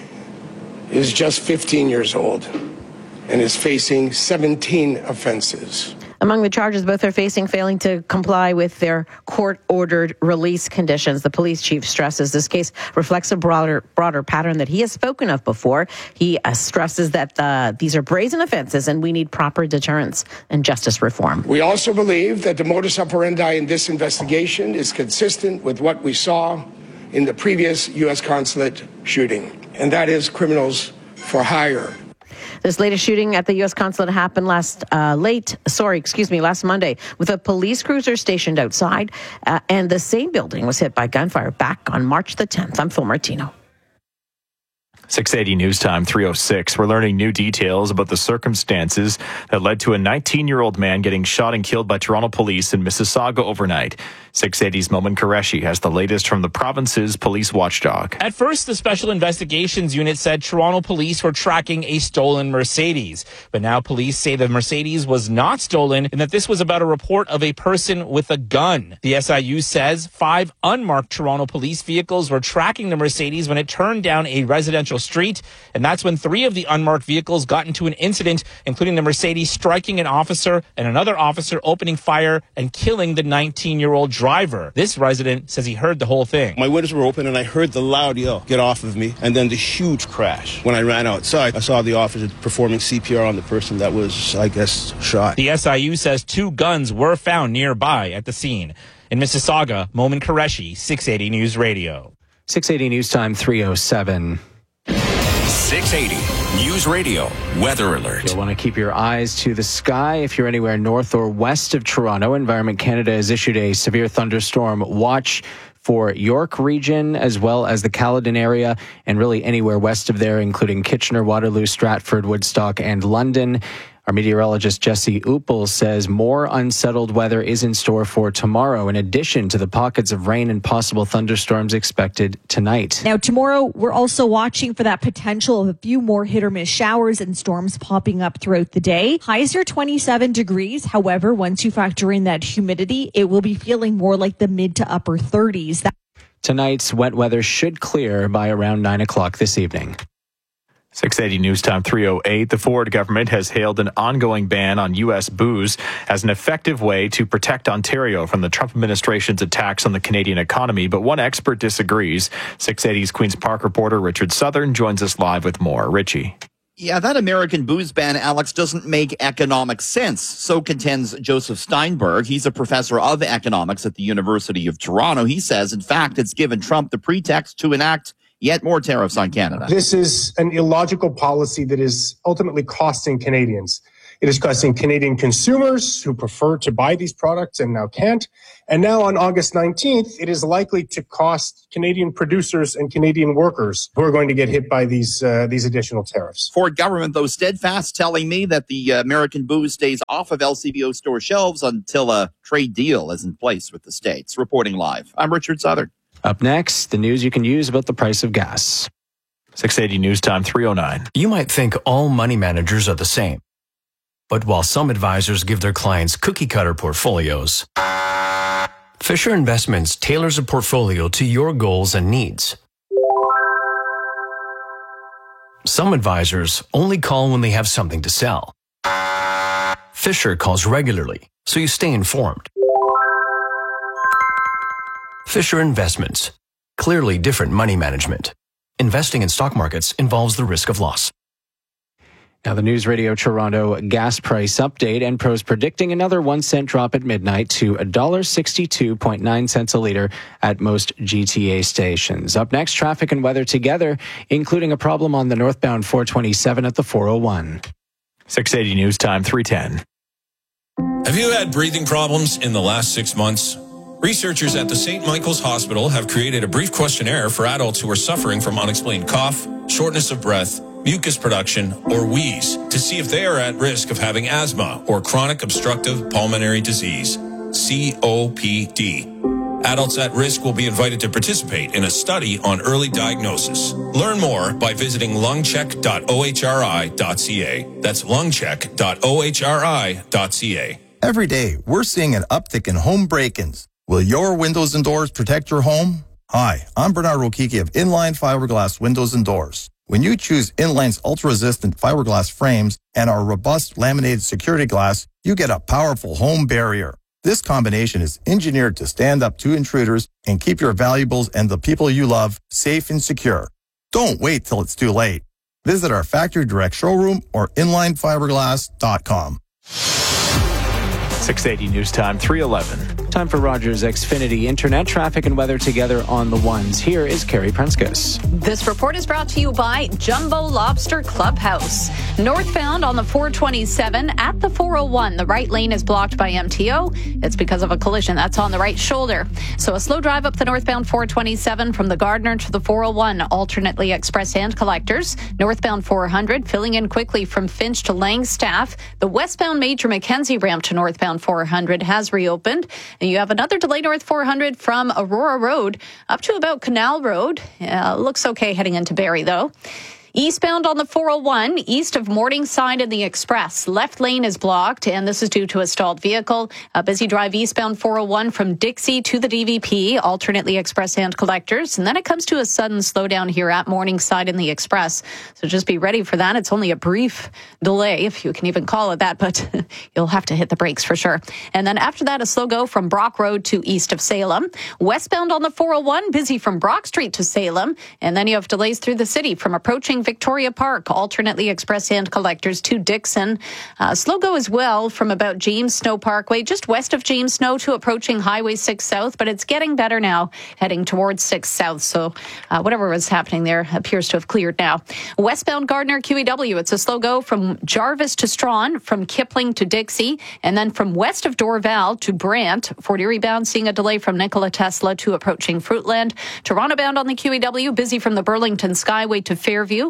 is just fifteen years old and is facing seventeen offenses. Among the charges, both are facing failing to comply with their court-ordered release conditions. The police chief stresses this case reflects a broader broader pattern that he has spoken of before. He uh, stresses that uh, these are brazen offenses and we need proper deterrence and justice reform. We also believe that the modus operandi in this investigation is consistent with what we saw in the previous U S consulate shooting, and that is criminals for hire. This latest shooting at the U S consulate happened last uh, late, sorry, excuse me, last Monday, with a police cruiser stationed outside, uh, and the same building was hit by gunfire back on March the tenth. I'm Phil Martino. six eighty News Time, three oh six. We're learning new details about the circumstances that led to a nineteen-year-old man getting shot and killed by Toronto police in Mississauga overnight. six eighty's Momin Qureshi has the latest from the province's police watchdog. At first, the Special Investigations Unit said Toronto police were tracking a stolen Mercedes. But now police say the Mercedes was not stolen and that this was about a report of a person with a gun. The S I U says five unmarked Toronto police vehicles were tracking the Mercedes when it turned down a residential street. And that's when three of the unmarked vehicles got into an incident, including the Mercedes striking an officer and another officer opening fire and killing the nineteen-year-old driver. This resident says he heard the whole thing. My windows were open and I heard the loud yell, "Get off of me," and then the huge crash. When I ran outside, I saw the officer performing C P R on the person that was, I guess, shot. The S I U says two guns were found nearby at the scene. In Mississauga, Momin Qureshi, six eighty News Radio. six eighty News Time, three oh seven. six eighty News Radio Weather Alert. You'll want to keep your eyes to the sky if you're anywhere north or west of Toronto. Environment Canada has issued a severe thunderstorm watch for York region as well as the Caledon area and really anywhere west of there, including Kitchener, Waterloo, Stratford, Woodstock, and London. Our meteorologist Jesse Uppel says more unsettled weather is in store for tomorrow, in addition to the pockets of rain and possible thunderstorms expected tonight. Now, tomorrow, we're also watching for that potential of a few more hit or miss showers and storms popping up throughout the day. Highs are twenty-seven degrees. However, once you factor in that humidity, it will be feeling more like the mid to upper thirties. That- Tonight's wet weather should clear by around nine o'clock this evening. six eighty News Time three oh eight. The Ford government has hailed an ongoing ban on U S booze as an effective way to protect Ontario from the Trump administration's attacks on the Canadian economy. But one expert disagrees. six eighty's Queen's Park reporter Richard Southern joins us live with more. Richie. Yeah, that American booze ban, Alex, doesn't make economic sense. So contends Joseph Steinberg. He's a professor of economics at the University of Toronto. He says, in fact, it's given Trump the pretext to enact yet more tariffs on Canada. This is an illogical policy that is ultimately costing Canadians. It is costing Canadian consumers who prefer to buy these products and now can't. And now on August nineteenth, it is likely to cost Canadian producers and Canadian workers who are going to get hit by these uh, these additional tariffs. Ford government, though, steadfast, telling me that the uh, American booze stays off of L C B O store shelves until a trade deal is in place with the states. Reporting live, I'm Richard Southern. Up next, the news you can use about the price of gas. six eighty News Time three oh nine. You might think all money managers are the same. But while some advisors give their clients cookie-cutter portfolios, Fisher Investments tailors a portfolio to your goals and needs. Some advisors only call when they have something to sell. Fisher calls regularly, so you stay informed. Fisher Investments. Clearly different money management. Investing in stock markets involves the risk of loss. Now, the News Radio Toronto gas price update. Enpro's predicting another one cent drop at midnight to one dollar sixty-two point nine cents a litre at most G T A stations. Up next, traffic and weather together, including a problem on the northbound four twenty-seven at the four oh one. six eighty News Time three ten. Have you had breathing problems in the last six months? Researchers at the Saint Michael's Hospital have created a brief questionnaire for adults who are suffering from unexplained cough, shortness of breath, mucus production, or wheeze to see if they are at risk of having asthma or chronic obstructive pulmonary disease, C O P D. Adults at risk will be invited to participate in a study on early diagnosis. Learn more by visiting lungcheck dot o h r i dot c a. That's lungcheck dot o h r i dot c a. Every day, we're seeing an uptick in home break-ins. Will your windows and doors protect your home? Hi, I'm Bernard Rokiki of Inline Fiberglass Windows and Doors. When you choose Inline's ultra-resistant fiberglass frames and our robust laminated security glass, you get a powerful home barrier. This combination is engineered to stand up to intruders and keep your valuables and the people you love safe and secure. Don't wait till it's too late. Visit our factory direct showroom or inline fiberglass dot com. six eighty News Time three eleven. Time for Rogers Xfinity Internet traffic and weather together on the ones. Here is Carrie Prenskus. This report is brought to you by Jumbo Lobster Clubhouse. Northbound on the four twenty-seven at the four oh one. The right lane is blocked by M T O. It's because of a collision that's on the right shoulder. So a slow drive up the northbound four twenty-seven from the Gardner to the four oh one. Alternately express hand collectors. Northbound four hundred filling in quickly from Finch to Langstaff. The westbound Major Mackenzie ramp to northbound four hundred has reopened. And you have another delay north four hundred from Aurora Road up to about Canal Road. Uh, looks okay heading into Barrie, though. Eastbound on the four oh one, east of Morningside and the Express. Left lane is blocked, and this is due to a stalled vehicle. A busy drive eastbound four oh one from Dixie to the D V P, alternately express hand collectors. And then it comes to a sudden slowdown here at Morningside and the Express. So just be ready for that. It's only a brief delay, if you can even call it that, but you'll have to hit the brakes for sure. And then after that, a slow go from Brock Road to east of Salem. Westbound on the four oh one, busy from Brock Street to Salem. And then you have delays through the city from approaching Victoria Park, alternately express hand collectors to Dixon. Uh, slow go as well from about James Snow Parkway, just west of James Snow to approaching Highway six South, but it's getting better now, heading towards six South. So uh, whatever was happening there appears to have cleared now. Westbound Gardner Q E W, it's a slow go from Jarvis to Strawn, from Kipling to Dixie, and then from west of Dorval to Brant. Fort Erie bound seeing a delay from Nikola Tesla to approaching Fruitland. Toronto bound on the Q E W, busy from the Burlington Skyway to Fairview.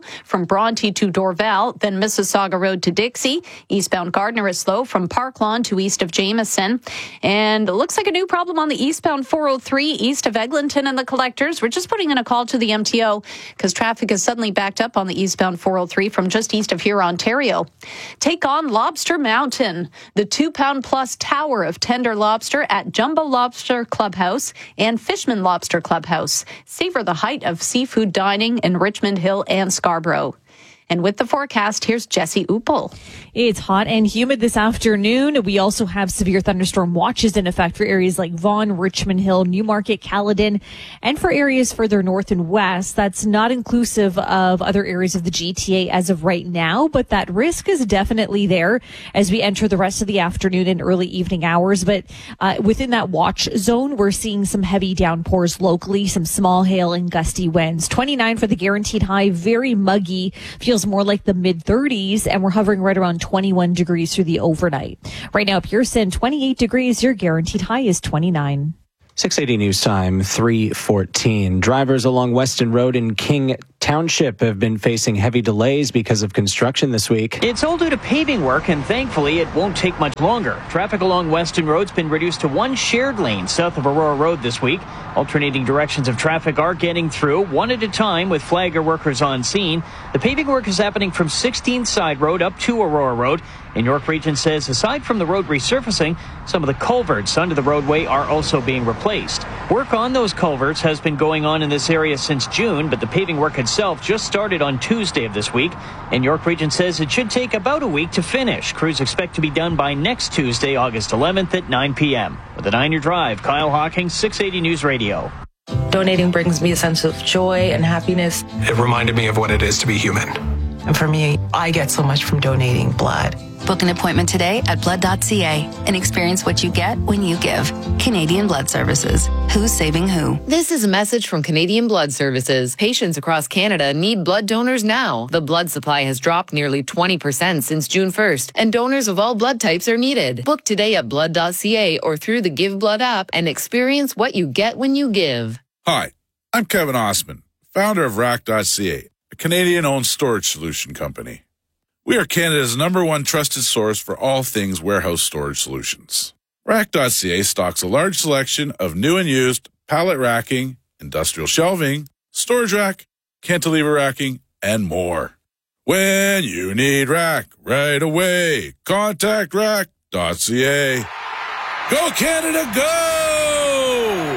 from Bronte to Dorval, then Mississauga Road to Dixie. Eastbound Gardner is slow from Park Lawn to east of Jameson. And it looks like a new problem on the eastbound four oh three east of Eglinton and the Collectors. We're just putting in a call to the M T O because traffic is suddenly backed up on the eastbound four oh three from just east of here, Ontario. Take on Lobster Mountain, the two-pound plus tower of tender lobster at Jumbo Lobster Clubhouse and Fishman Lobster Clubhouse. Savor the height of seafood dining in Richmond Hill and Scarborough. And with the forecast, here's Jesse Uppel. It's hot and humid this afternoon. We also have severe thunderstorm watches in effect for areas like Vaughan, Richmond Hill, Newmarket, Caledon, and for areas further north and west. That's not inclusive of other areas of the G T A as of right now, but that risk is definitely there as we enter the rest of the afternoon and early evening hours. But uh, within that watch zone, we're seeing some heavy downpours locally, some small hail and gusty winds. twenty-nine for the guaranteed high, very muggy, feels more like the mid thirties, and we're hovering right around twenty-one degrees through the overnight. Right now, Pearson, twenty-eight degrees. Your guaranteed high is twenty-nine. six eighty News Time, three fourteen. Drivers along Weston Road in King Township have been facing heavy delays because of construction this week. It's all due to paving work, and thankfully it won't take much longer. Traffic along Weston Road's been reduced to one shared lane south of Aurora Road this week. Alternating directions of traffic are getting through, one at a time, with flagger workers on scene. The paving work is happening from sixteenth Side Road up to Aurora Road. And York Region says aside from the road resurfacing, some of the culverts under the roadway are also being replaced. Work on those culverts has been going on in this area since June, but the paving work itself just started on Tuesday of this week. And York Region says it should take about a week to finish. Crews expect to be done by next Tuesday, August eleventh at nine p.m. With a nine-year drive, Kyle Hawking, six eighty News Radio. Donating brings me a sense of joy and happiness. It reminded me of what it is to be human. And for me, I get so much from donating blood. Book an appointment today at blood dot c a and experience what you get when you give. Canadian Blood Services. Who's saving who? This is a message from Canadian Blood Services. Patients across Canada need blood donors now. The blood supply has dropped nearly twenty percent since June first, and donors of all blood types are needed. Book today at blood dot c a or through the Give Blood app and experience what you get when you give. Hi, I'm Kevin Osman, founder of rack dot c a, a Canadian-owned storage solution company. We are Canada's number one trusted source for all things warehouse storage solutions. rack dot c a stocks a large selection of new and used pallet racking, industrial shelving, storage rack, cantilever racking, and more. When you need rack right away, contact rack dot c a. Go Canada, go!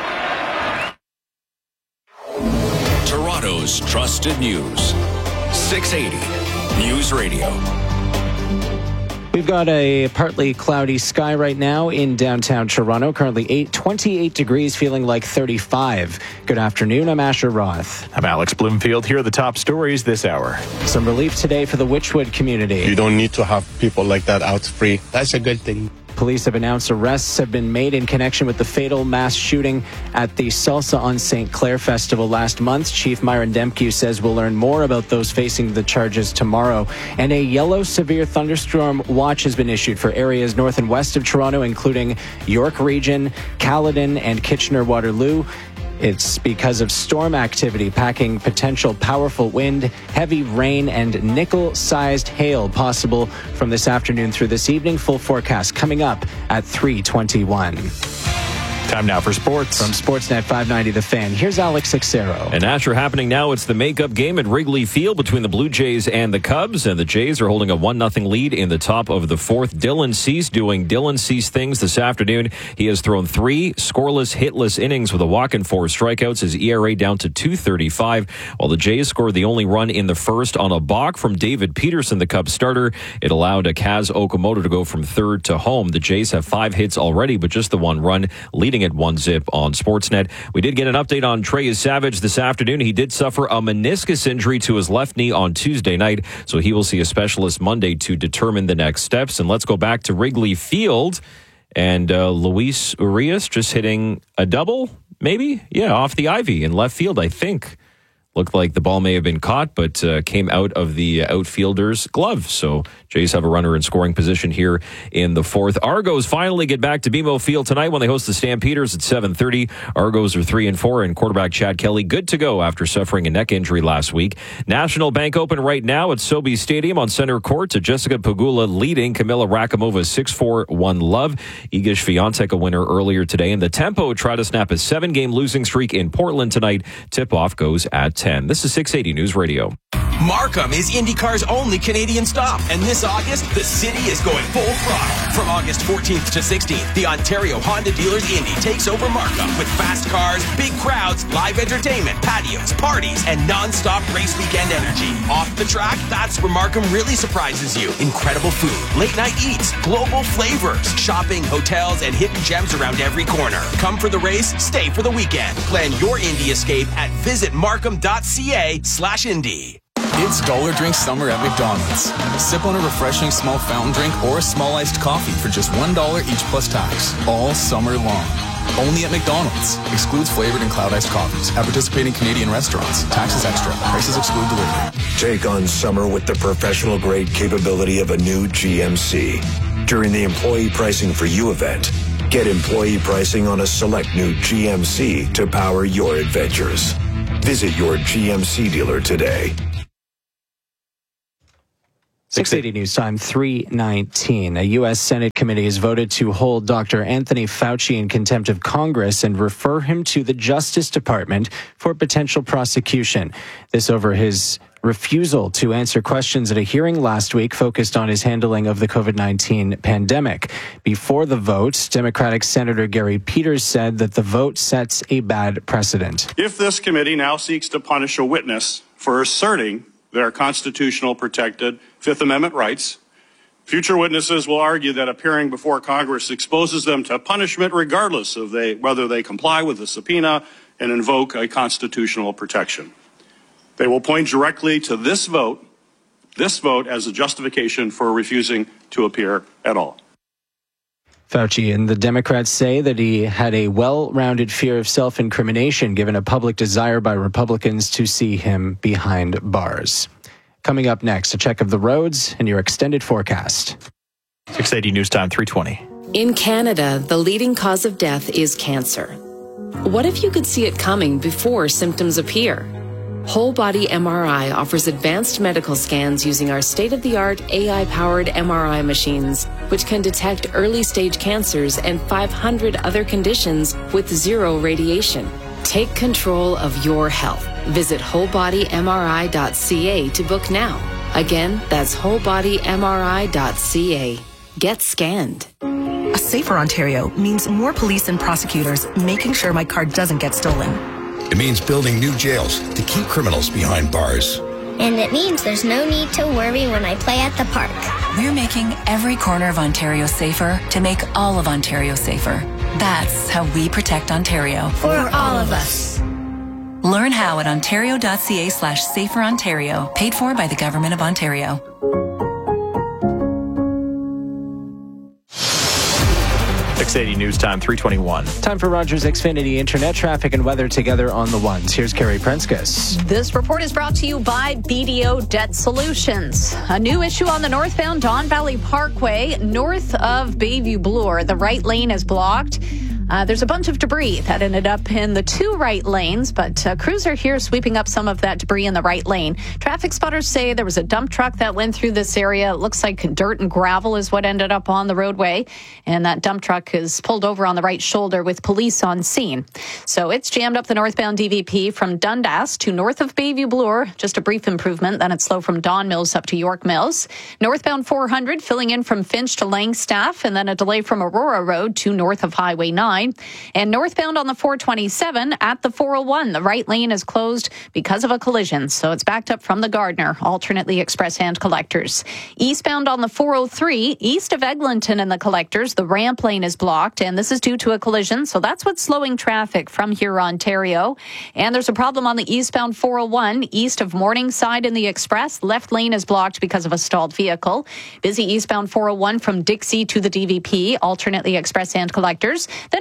Toronto's trusted news. six eighty News Radio. We've got a partly cloudy sky right now in downtown Toronto. Currently eight, twenty-eight degrees, feeling like thirty-five. Good afternoon. I'm Asher Roth. I'm Alex Bloomfield. Here are the top stories this hour. Some relief today for the Witchwood community. You don't need to have people like that out free. That's a good thing. Police have announced arrests have been made in connection with the fatal mass shooting at the Salsa on Saint Clair Festival last month. Chief Myron Demke says we'll learn more about those facing the charges tomorrow. And a yellow severe thunderstorm watch has been issued for areas north and west of Toronto, including York Region, Caledon, and Kitchener-Waterloo. It's because of storm activity packing potential powerful wind, heavy rain, and nickel-sized hail possible from this afternoon through this evening. Full forecast coming up at three twenty-one. Time now for sports. From Sportsnet five ninety The Fan, here's Alex Sixero. And Asher, happening now, it's the makeup game at Wrigley Field between the Blue Jays and the Cubs. And the Jays are holding a one nothing lead in the top of the fourth. Dylan Cease doing Dylan Cease things this afternoon. He has thrown three scoreless, hitless innings with a walk and four strikeouts. His E R A down to two thirty-five, while the Jays scored the only run in the first on a balk from David Peterson, the Cubs starter. It allowed Kaz Okamoto to go from third to home. The Jays have five hits already, but just the one run, leading at one zip on Sportsnet. We did get an update on Trey Savage this afternoon. He did suffer a meniscus injury to his left knee on Tuesday night, so he will see a specialist Monday to determine the next steps. And let's go back to Wrigley Field. And uh, Luis Urias just hitting a double, maybe? Yeah, off the ivy in left field, I think. Looked like the ball may have been caught, but uh, came out of the outfielder's glove. So Jays have a runner in scoring position here in the fourth. Argos finally get back to B M O Field tonight when they host the Stampeders at seven thirty. Argos are three and four, and quarterback Chad Kelly good to go after suffering a neck injury last week. National Bank Open right now at Sobeys Stadium on center court to Jessica Pegula leading Kamila Rakimova six four one love. Iga Swiatek a winner earlier today, and the Tempo try to snap a seven-game losing streak in Portland tonight. Tip-off goes at ten. This is six eighty News Radio. Markham is IndyCar's only Canadian stop, and this August, the city is going full throttle. From August fourteenth to sixteenth, the Ontario Honda Dealers Indy takes over Markham with fast cars, big crowds, live entertainment, patios, parties, and non-stop race weekend energy. Off the track, that's where Markham really surprises you. Incredible food, late-night eats, global flavors, shopping, hotels, and hidden gems around every corner. Come for the race, stay for the weekend. Plan your Indy escape at visitmarkham.ca slash Indy. It's Dollar Drink Summer at McDonald's. Sip on a refreshing small fountain drink or a small iced coffee for just one dollar each plus tax, all summer long. Only at McDonald's. Excludes flavored and cloud iced coffees. At participating Canadian restaurants. Taxes extra. Prices exclude delivery. Take on summer with the professional grade capability of a new G M C. During the Employee Pricing for You event, get employee pricing on a select new G M C to power your adventures. Visit your G M C dealer today. six eighty News Time, three nineteen. A U S Senate committee has voted to hold Doctor Anthony Fauci in contempt of Congress and refer him to the Justice Department for potential prosecution. This over his refusal to answer questions at a hearing last week focused on his handling of the COVID nineteen pandemic. Before the vote, Democratic Senator Gary Peters said that the vote sets a bad precedent. If this committee now seeks to punish a witness for asserting their constitutional protected Fifth Amendment rights, future witnesses will argue that appearing before Congress exposes them to punishment regardless of they, whether they comply with the subpoena and invoke a constitutional protection. They will point directly to this vote, this vote as a justification for refusing to appear at all. Fauci and the Democrats say that he had a well-rounded fear of self-incrimination given a public desire by Republicans to see him behind bars. Coming up next, a check of the roads and your extended forecast. six eighty News Time, three twenty. In Canada, the leading cause of death is cancer. What if you could see it coming before symptoms appear? Whole Body M R I offers advanced medical scans using our state-of-the-art A I-powered M R I machines, which can detect early-stage cancers and five hundred other conditions with zero radiation. Take control of your health. Visit whole body M R I dot C A to book now. Again, that's whole body M R I dot C A. Get scanned. A safer Ontario means more police and prosecutors making sure my car doesn't get stolen. It means building new jails to keep criminals behind bars. And it means there's no need to worry when I play at the park. We're making every corner of Ontario safer to make all of Ontario safer. That's how we protect Ontario. For all of us. Learn how at ontario dot C A slash safer Ontario. Paid for by the Government of Ontario. six eighty News Time, three twenty-one. Time for Rogers Xfinity Internet traffic and weather together on the ones. Here's Carrie Prenskus. This report is brought to you by B D O Debt Solutions. A new issue on the northbound Don Valley Parkway, north of Bayview Bloor. The right lane is blocked. Uh, there's a bunch of debris that ended up in the two right lanes, but uh, crews are here sweeping up some of that debris in the right lane. Traffic spotters say there was a dump truck that went through this area. It looks like dirt and gravel is what ended up on the roadway, and that dump truck is pulled over on the right shoulder with police on scene. So it's jammed up the northbound D V P from Dundas to north of Bayview Bloor. Just a brief improvement. Then it's slow from Don Mills up to York Mills. Northbound four hundred filling in from Finch to Langstaff, and then a delay from Aurora Road to north of Highway nine. And northbound on the four twenty-seven at the four oh one, the right lane is closed because of a collision. So it's backed up from the Gardner, alternately express and collectors. Eastbound on the four oh three, east of Eglinton and the collectors, the ramp lane is blocked, and this is due to a collision. So that's what's slowing traffic from here, Ontario. And there's a problem on the eastbound four oh one, east of Morningside in the express. Left lane is blocked because of a stalled vehicle. Busy eastbound four oh one from Dixie to the D V P, alternately express and collectors. Then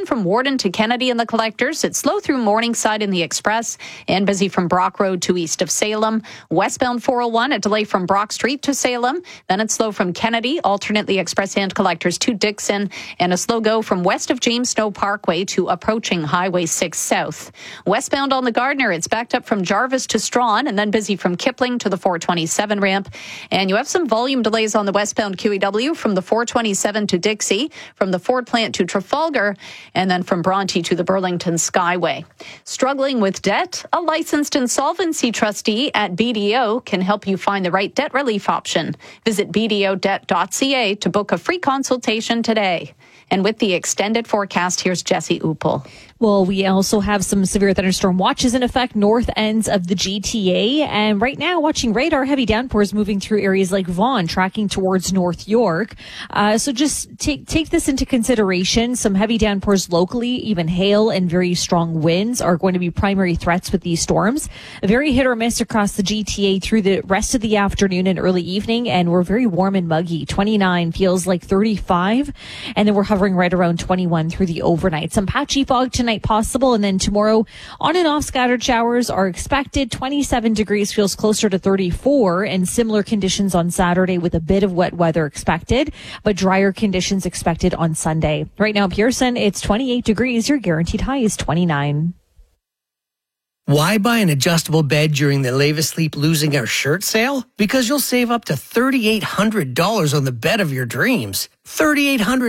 from Warden to Kennedy in the collectors. It's slow through Morningside in the Express and busy from Brock Road to east of Salem. Westbound four oh one, a delay from Brock Street to Salem. Then it's slow from Kennedy, alternately Express and collectors to Dixon, and a slow go from west of James Snow Parkway to approaching Highway six South. Westbound on the Gardner, it's backed up from Jarvis to Strawn and then busy from Kipling to the four twenty-seven ramp. And you have some volume delays on the westbound Q E W from the four twenty-seven to Dixie, from the Ford plant to Trafalgar, and then from Bronte to the Burlington Skyway. Struggling with debt? A licensed insolvency trustee at B D O can help you find the right debt relief option. Visit b d o debt dot c a to book a free consultation today. And with the extended forecast, here's Jesse Uppel. Well, we also have some severe thunderstorm watches in effect north ends of the G T A. And right now, watching radar, heavy downpours moving through areas like Vaughan, tracking towards North York. Uh, so just take take this into consideration. Some heavy downpours locally, even hail and very strong winds are going to be primary threats with these storms. Very hit or miss across the G T A through the rest of the afternoon and early evening. And we're very warm and muggy. twenty-nine feels like thirty-five. And then we're hovering right around twenty-one through the overnight. Some patchy fog tonight possible, and then tomorrow on and off scattered showers are expected. twenty-seven degrees feels closer to thirty-four, and similar conditions on Saturday with a bit of wet weather expected, but drier conditions expected on Sunday. Right now, Pearson, it's twenty-eight degrees. Your guaranteed high is twenty-nine. Why buy an adjustable bed during the Lave Asleep Losing Our Shirt sale? Because you'll save up to three thousand eight hundred dollars on the bed of your dreams. three thousand eight hundred dollars